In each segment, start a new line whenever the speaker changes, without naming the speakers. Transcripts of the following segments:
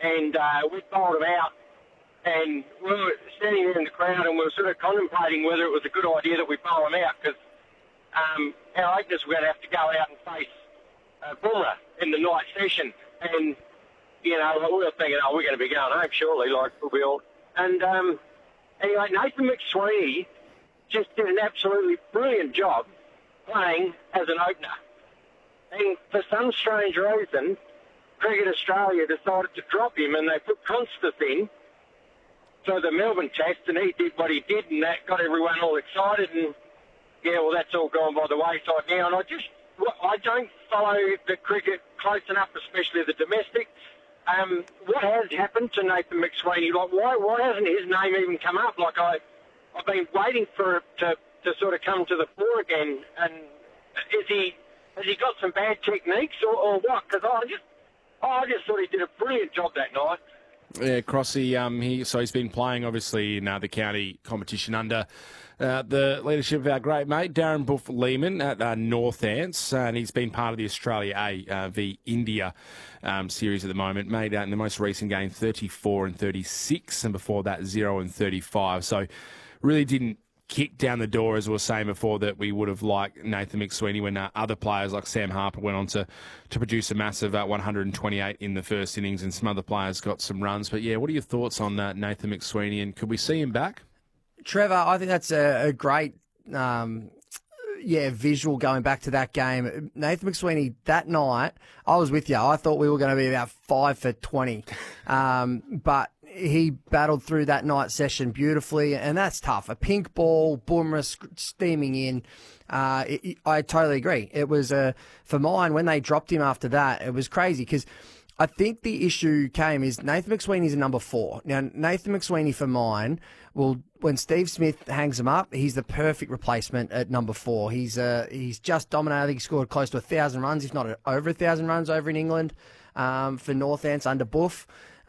and we bowled him out. And we were standing there in the crowd, and we were sort of contemplating whether it was a good idea that we bowl him out, because our openers were going to have to go out and face Bumrah in the night session. And, we were thinking, we're going to be going home shortly, like we all. And anyway, Nathan McSweeney just did an absolutely brilliant job playing as an opener. And for some strange reason, Cricket Australia decided to drop him, and they put Constance in for the Melbourne Test, and he did what he did, and that got everyone all excited. And that's all gone by the wayside now. And I don't follow the cricket close enough, especially the domestic. What has happened to Nathan McSweeney? Like, why hasn't his name even come up? Like, I've been waiting for it to sort of come to the fore again. And has he got some bad techniques or what? Because I just thought he did a brilliant job that night.
Yeah, Crossy, he's been playing, obviously, in the county competition under the leadership of our great mate, Darren Buff Lehman at Northants, and he's been part of the Australia A v India series at the moment. Made out in the most recent game 34 and 36, and before that 0 and 35. So really didn't kick down the door, as we were saying before, that we would have liked Nathan McSweeney when other players like Sam Harper went on to produce a massive 128 in the first innings, and some other players got some runs. But yeah, what are your thoughts on Nathan McSweeney, and could we see him back?
Trevor, I think that's a great visual going back to that game. Nathan McSweeney, that night, I was with you. I thought we were going to be about 5 for 20. But he battled through that night session beautifully, and that's tough. A pink ball, Bumrah steaming in. I totally agree. It was, for mine, when they dropped him after that, it was crazy because I think the issue is Nathan McSweeney's a number 4. Now, Nathan McSweeney, for mine, when Steve Smith hangs him up, he's the perfect replacement at number 4. He's just dominated. I think he scored close to 1,000 runs, if not over 1,000 runs over in England for Northants under Buff.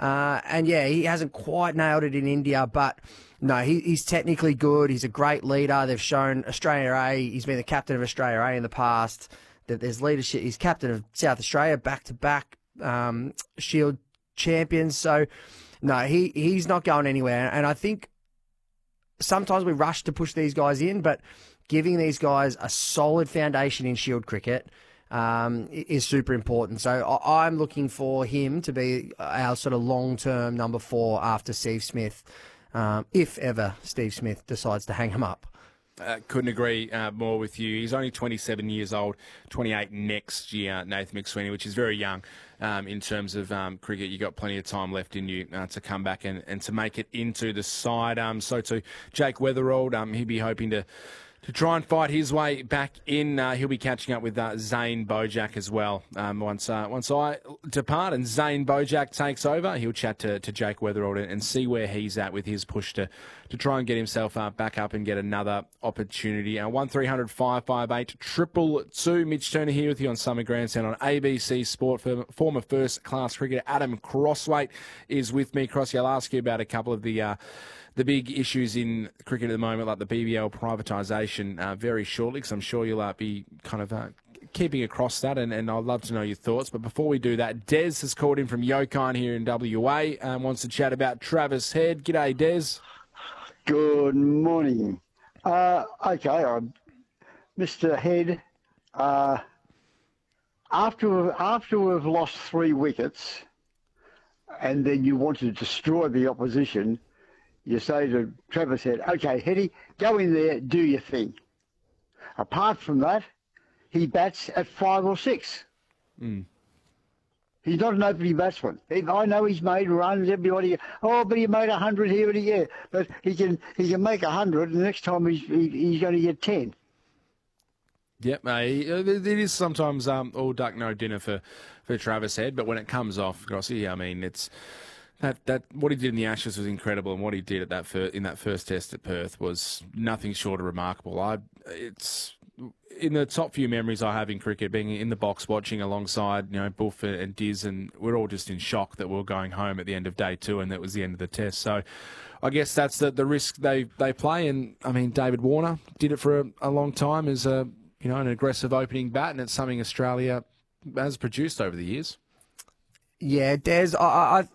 He hasn't quite nailed it in India, but no, he's technically good. He's a great leader. They've shown Australia A. He's been the captain of Australia A in the past. That there's leadership. He's captain of South Australia back-to-back Shield champions. So no, he's not going anywhere. And I think sometimes we rush to push these guys in, but giving these guys a solid foundation in Shield cricket is super important. So I'm looking for him to be our sort of long-term number 4 after Steve Smith, if ever Steve Smith decides to hang him up.
Couldn't agree more with you. He's only 27 years old, 28 next year, Nathan McSweeney, which is very young in terms of cricket. You've got plenty of time left in you to come back and to make it into the side. So too, Jake Weatherald, he'll be hoping to try and fight his way back in. He'll be catching up with Zane Bojack as well. Once I depart and Zane Bojack takes over, he'll chat to Jake Weatherald and see where he's at with his push to try and get himself back up and get another opportunity. 1300 558 222. Mitch Turner here with you on Summer Grandstand on ABC Sport. Former first-class cricketer Adam Crossweight is with me. Crossy, I'll ask you about a couple of the big issues in cricket at the moment, like the BBL privatisation, very shortly, because I'm sure you'll be kind of keeping across that, and I'd love to know your thoughts. But before we do that, Des has called in from Yokine here in WA and wants to chat about Travis Head. G'day, Des.
Good morning. Mr. Head, after we've lost 3 wickets and then you want to destroy the opposition, you say to Travis Head, okay, Heady, go in there, do your thing. Apart from that, he bats at 5 or 6.
Mm.
He's not an opening batsman. I know he's made runs, everybody, but he made 100 here and there. But he can make 100, and the next time he's going to get 10.
Yep, it is sometimes all duck, no dinner for Travis Head, but when it comes off, Grossi, I mean, it's... That what he did in the Ashes was incredible, and what he did at in that first test at Perth was nothing short of remarkable. It's in the top few memories I have in cricket, being in the box watching alongside Buff and Diz, and we're all just in shock that we're going home at the end of day 2, and that was the end of the test. So I guess that's the risk they play. And I mean, David Warner did it for a long time as an aggressive opening bat, and it's something Australia has produced over the years.
Yeah, Des,